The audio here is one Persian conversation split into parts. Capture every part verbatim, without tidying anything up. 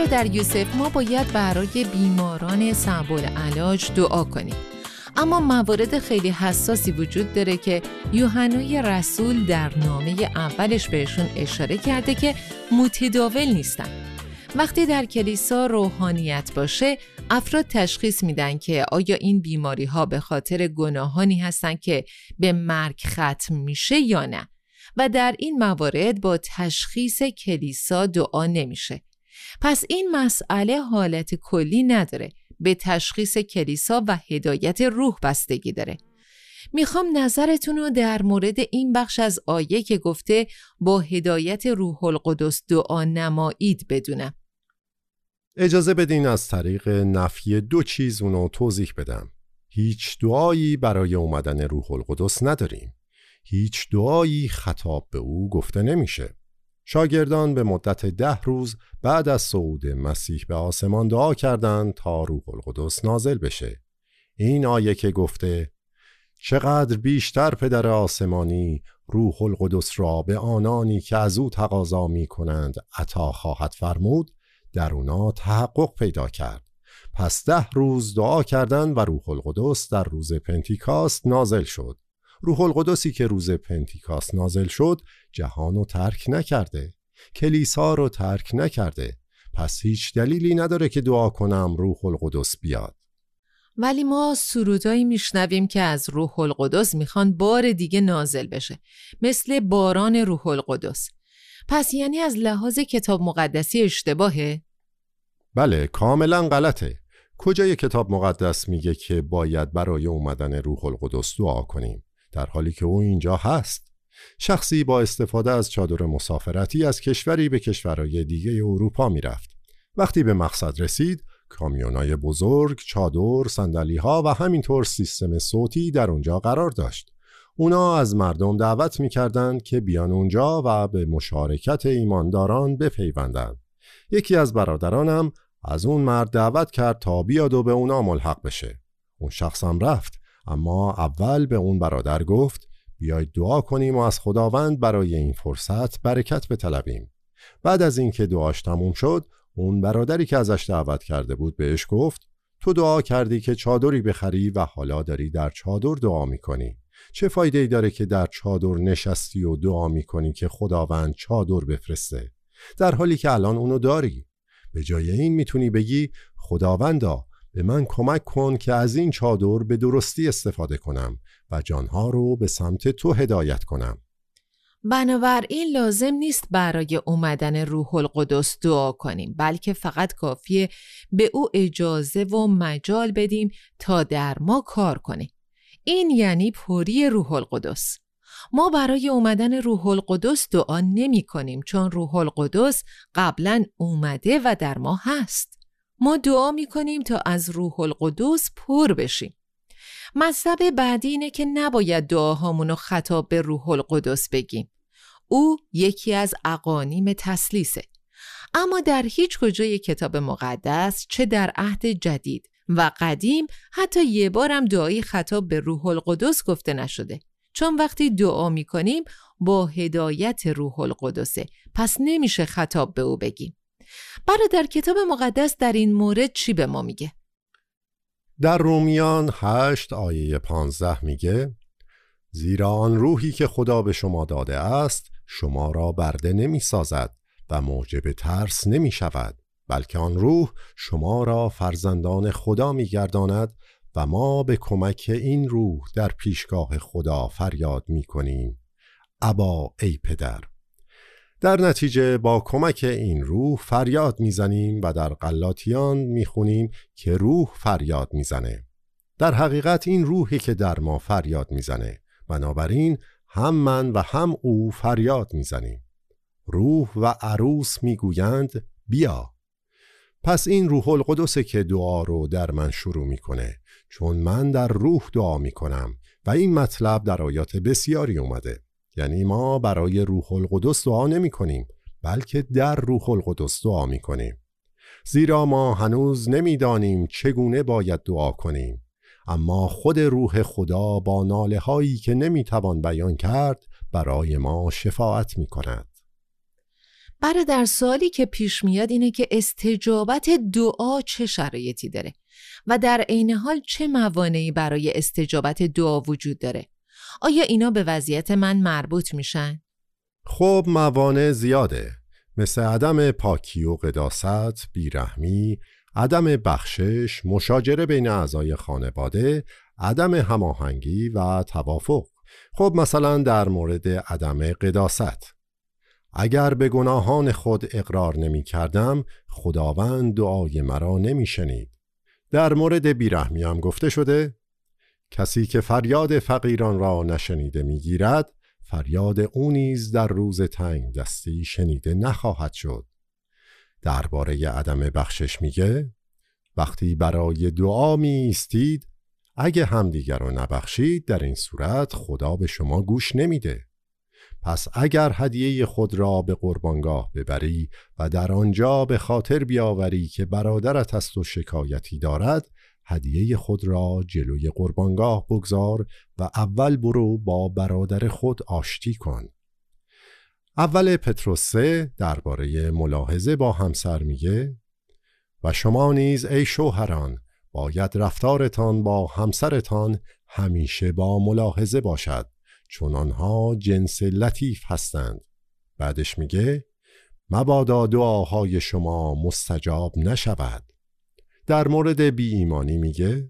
برادر یوسف، ما باید برای بیماران صعب العلاج دعا کنیم، اما موارد خیلی حساسی وجود داره که یوحنای رسول در نامه اولش بهشون اشاره کرده که متداول نیستن. وقتی در کلیسا روحانیت باشه، افراد تشخیص میدن که آیا این بیماری ها به خاطر گناهانی هستن که به مرگ ختم میشه یا نه، و در این موارد با تشخیص کلیسا دعا نمیشه. پس این مسئله حالت کلی نداره، به تشخیص کلیسا و هدایت روح بستگی داره. میخوام نظرتون رو در مورد این بخش از آیه که گفته با هدایت روح القدس دعا نمایید بدونم. اجازه بدین از طریق نفی دو چیز اونو توضیح بدم. هیچ دعایی برای اومدن روح القدس نداریم. هیچ دعایی خطاب به او گفته نمیشه. شاگردان به مدت ده روز بعد از صعود مسیح به آسمان دعا کردند تا روح القدس نازل بشه. این آیه که گفته چقدر بیشتر پدر آسمانی روح القدس را به آنانی که از او تقاضا می کنند عطا خواهد فرمود، در اونا تحقق پیدا کرد. پس ده روز دعا کردند و روح القدس در روز پنتیکاست نازل شد. روح القدسی که روز پنتیکاست نازل شد جهان رو ترک نکرده، کلیسا رو ترک نکرده. پس هیچ دلیلی نداره که دعا کنم روح القدس بیاد. ولی ما سرودایی میشنویم که از روح القدس میخوان بار دیگه نازل بشه، مثل باران روح القدس. پس یعنی از لحاظ کتاب مقدسی اشتباهه؟ بله، کاملا غلطه. کجای کتاب مقدس میگه که باید برای اومدن روح القدس دعا کنیم، در حالی که او اینجا هست؟ شخصی با استفاده از چادر مسافرتی از کشوری به کشورهای دیگه اروپا میرفت. وقتی به مقصد رسید، کامیونای بزرگ، چادر، صندلی‌ها و همینطور سیستم صوتی در اونجا قرار داشت. اونا از مردم دعوت می‌کردند که بیان اونجا و به مشارکت ایمانداران بپیوندند. یکی از برادرانم از اون مرد دعوت کرد تا بیاد و به اونا ملحق بشه. اون شخص هم رفت، اما اول به اون برادر گفت بیاید دعا کنیم و از خداوند برای این فرصت برکت بطلبیم. بعد از اینکه دعاش تموم شد، اون برادری که ازش دعوت کرده بود بهش گفت تو دعا کردی که چادری بخری و حالا داری در چادر دعا میکنی. چه فایده ای داره که در چادر نشستی و دعا میکنی که خداوند چادر بفرسته، در حالی که الان اونو داری؟ به جای این میتونی بگی خداوندا به من کمک کن که از این چادر به درستی استفاده کنم و جانها رو به سمت تو هدایت کنم. بنابراین لازم نیست برای اومدن روح القدس دعا کنیم، بلکه فقط کافیه به او اجازه و مجال بدیم تا در ما کار کنه. این یعنی پری روح القدس. ما برای اومدن روح القدس دعا نمی کنیم، چون روح القدس قبلا اومده و در ما هست. ما دعا می کنیم تا از روح القدس پر بشیم. مطلب بعدی اینه که نباید دعاهامونو خطاب به روح القدس بگیم. او یکی از اقانیم تثلیثه. اما در هیچ کجای کتاب مقدس، چه در عهد جدید و قدیم، حتی یه بارم دعایی خطاب به روح القدس گفته نشده. چون وقتی دعا می کنیم با هدایت روح القدسه، پس نمیشه خطاب به او بگیم. برادر کتاب مقدس در این مورد چی به ما میگه؟ در رومیان هشت آیه پانزده میگه زیرا آن روحی که خدا به شما داده است شما را برده نمی سازد و موجب ترس نمی شود، بلکه آن روح شما را فرزندان خدا می گرداند و ما به کمک این روح در پیشگاه خدا فریاد می کنیم ابا ای پدر. در نتیجه با کمک این روح فریاد میزنیم و در غلاطیان میخونیم که روح فریاد میزنه. در حقیقت این روحی که در ما فریاد میزنه، بنابراین هم من و هم او فریاد میزنیم. روح و عروس میگویند بیا. پس این روح القدسه که دعا رو در من شروع میکنه، چون من در روح دعا میکنم و این مطلب در آیات بسیاری اومده. یعنی ما برای روح القدس دعا نمی کنیم، بلکه در روح القدس دعا می کنیم. زیرا ما هنوز نمی دانیم چگونه باید دعا کنیم، اما خود روح خدا با ناله هایی که نمی توان بیان کرد برای ما شفاعت می کند. برادر، سوالی که پیش میاد اینه که استجابت دعا چه شرایطی داره و در عین حال چه موانعی برای استجابت دعا وجود داره؟ آیا اینا به وضعیت من مربوط میشن؟ خب موانع زیاده، مثل عدم پاکی و قداست، بیرحمی، عدم بخشش، مشاجره بین اعضای خانواده، عدم هماهنگی و توافق. خب مثلا در مورد عدم قداست، اگر به گناهان خود اقرار نمی کردم، خداوند دعای مرا نمی شنید. در مورد بیرحمی هم گفته شده کسی که فریاد فقیران را نشنیده می گیرد، فریاد او نیز در روز تنگ دستی شنیده نخواهد شد. درباره عدم بخشش میگه وقتی برای دعا می ایستید، اگه همدیگر رو نبخشید، در این صورت خدا به شما گوش نمیده. پس اگر هدیه خود را به قربانگاه ببری و در آنجا به خاطر بیاوری که برادرت است و شکایتی دارد، هدیه خود را جلوی قربانگاه بگذار و اول برو با برادر خود آشتی کن. اول پتروس سه درباره ملاحظه با همسر میگه و شما نیز ای شوهران باید رفتارتان با همسرتان همیشه با ملاحظه باشد، چون آنها جنس لطیف هستند. بعدش میگه مبادا دعاهای شما مستجاب نشود. در مورد بی ایمانی میگه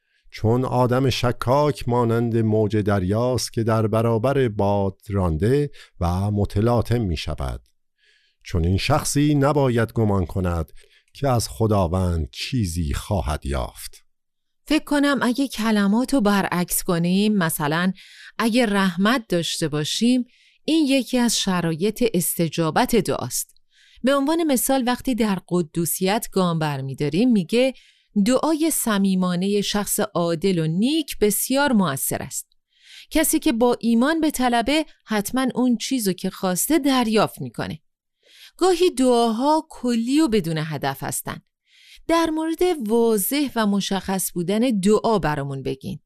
چون آدم شکاک مانند موج دریاست که در برابر باد رانده و متلاطم می شود. چون این شخصی نباید گمان کند که از خداوند چیزی خواهد یافت. فکر کنم اگه کلماتو برعکس کنیم، مثلا اگه رحمت داشته باشیم، این یکی از شرایط استجابت دعاست. به عنوان مثال وقتی در قدوسیت گام برمی‌داریم میگه دعای صمیمانه شخص عادل و نیک بسیار مؤثر است. کسی که با ایمان به طلبه حتما اون چیزو که خواسته دریافت میکنه. گاهی دعاها کلی و بدون هدف هستن. در مورد واضح و مشخص بودن دعا برامون بگین.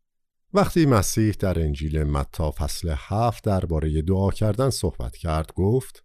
وقتی مسیح در انجیل متی فصل هفت درباره دعا کردن صحبت کرد گفت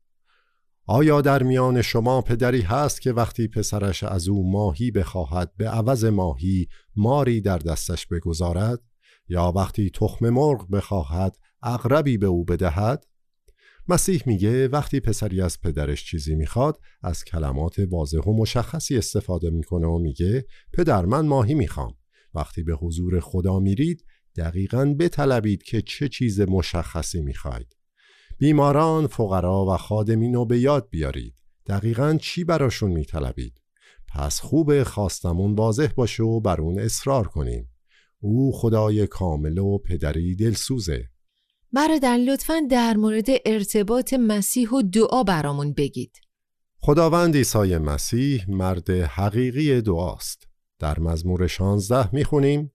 آیا در میان شما پدری هست که وقتی پسرش از او ماهی بخواهد به عوض ماهی ماری در دستش بگذارد؟ یا وقتی تخم مرغ بخواهد عقربی به او بدهد؟ مسیح میگه وقتی پسری از پدرش چیزی میخواد از کلمات واضح و مشخصی استفاده میکنه و میگه پدر من ماهی میخوام. وقتی به حضور خدا میرید دقیقاً بطلبید که چه چیز مشخصی میخواید. بیماران، فقرا و خادمین رو به یاد بیارید. دقیقاً چی براشون میطلبید. پس خوب خواستمون واضح باشه و بر اون اصرار کنیم. او خدای کامل و پدری دلسوزه. برادر لطفاً در مورد ارتباط مسیح و دعا برامون بگید. خداوند عیسی مسیح مرد حقیقی دعاست. در مزمور شانزده میخونیم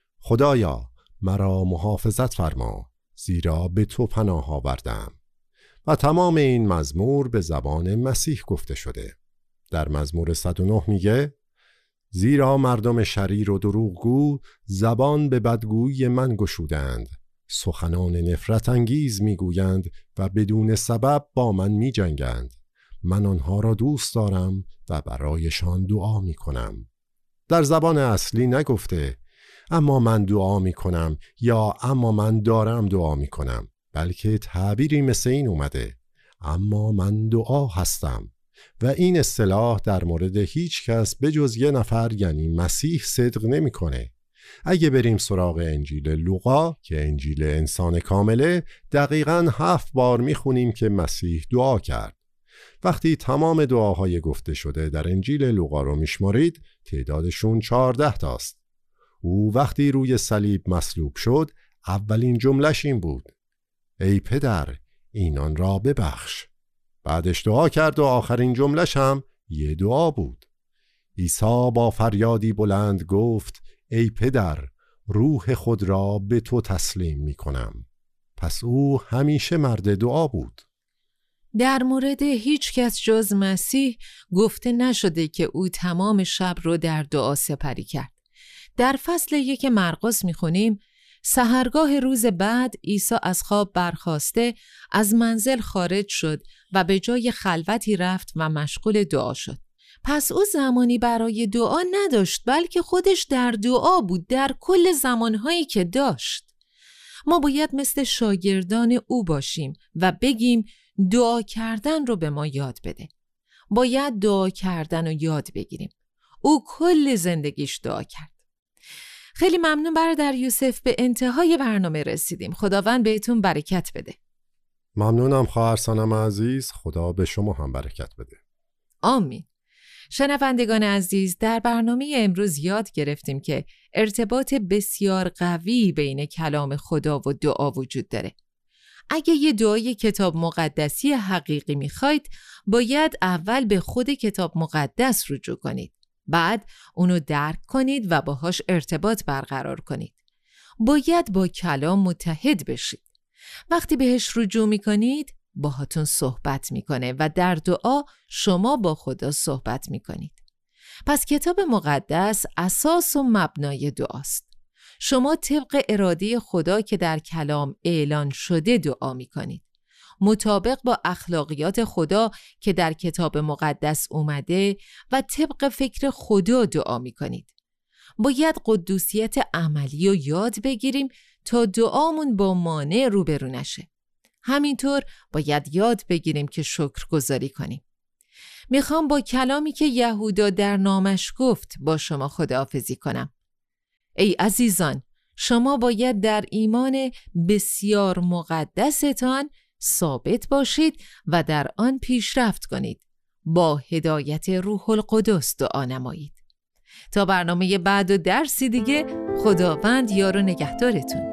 خدایا مرا محافظت فرما، زیرا به تو پناه آوردم. و تمام این مزمور به زبان مسیح گفته شده. در مزمور صد و نه میگه زیرا مردم شریر و دروغگو زبان به بدگویی من گشودند، سخنان نفرت انگیز میگویند و بدون سبب با من میجنگند. من آنها را دوست دارم و برایشان دعا میکنم. در زبان اصلی نگفته اما من دعا میکنم یا اما من دارم دعا میکنم، بلکه تعبیری مثل این اومده اما من دعا هستم. و این اصطلاح در مورد هیچ کس به جز یه نفر یعنی مسیح صدق نمیکنه. اگه بریم سراغ انجیل لوقا که انجیل انسان کامله، دقیقاً هفت بار میخونیم که مسیح دعا کرد. وقتی تمام دعاهای گفته شده در انجیل لوقا رو میشمارید تعدادشون چهارده تاست. او وقتی روی صلیب مصلوب شد اولین جملهش این بود ای پدر اینان را ببخش. بعدش دعا کرد و آخرین جملهش هم یه دعا بود. عیسی با فریادی بلند گفت ای پدر روح خود را به تو تسلیم می کنم. پس او همیشه مرد دعا بود. در مورد هیچ کس جز مسیح گفته نشده که او تمام شب رو در دعا سپری کرد. در فصل یک مرقس میخونیم سحرگاه روز بعد عیسی از خواب برخاسته از منزل خارج شد و به جای خلوتی رفت و مشغول دعا شد. پس او زمانی برای دعا نداشت، بلکه خودش در دعا بود در کل زمانهایی که داشت. ما باید مثل شاگردان او باشیم و بگیم دعا کردن رو به ما یاد بده. باید دعا کردن رو یاد بگیریم. او کل زندگیش دعا کرد. خیلی ممنون برادر یوسف، به انتهای برنامه رسیدیم. خداوند بهتون برکت بده. ممنونم خواهر سانم عزیز، خدا به شما هم برکت بده. آمین. شنوندگان عزیز، در برنامه امروز یاد گرفتیم که ارتباط بسیار قوی بین کلام خدا و دعا وجود داره. اگه یه دعای کتاب مقدسی حقیقی میخواید، باید اول به خود کتاب مقدس رجوع کنید. بعد اونو درک کنید و باهاش ارتباط برقرار کنید. باید با کلام متحد بشید. وقتی بهش رجوع میکنید، باهاتون صحبت میکنه و در دعا شما با خدا صحبت میکنید. پس کتاب مقدس اساس و مبنای دعاست. شما طبق اراده خدا که در کلام اعلان شده دعا میکنید. مطابق با اخلاقیات خدا که در کتاب مقدس اومده و طبق فکر خدا دعا میکنید. باید قدوسیت عملی رو یاد بگیریم تا دعامون با مانع روبرو نشه. همینطور باید یاد بگیریم که شکرگزاری کنیم. میخوام با کلامی که یهودا در نامش گفت با شما خداحافظی کنم. ای عزیزان، شما باید در ایمان بسیار مقدستان ثابت باشید و در آن پیشرفت کنید. با هدایت روح القدس دعا نمایید. تا برنامه بعد و درسی دیگه، خداوند یار و نگهدارتون.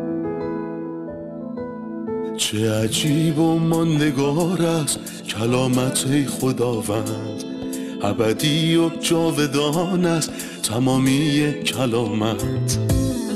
چه عجیب و ماندگار است کلامت ای خداوند، ابدی و جاودان است تمامی کلامت.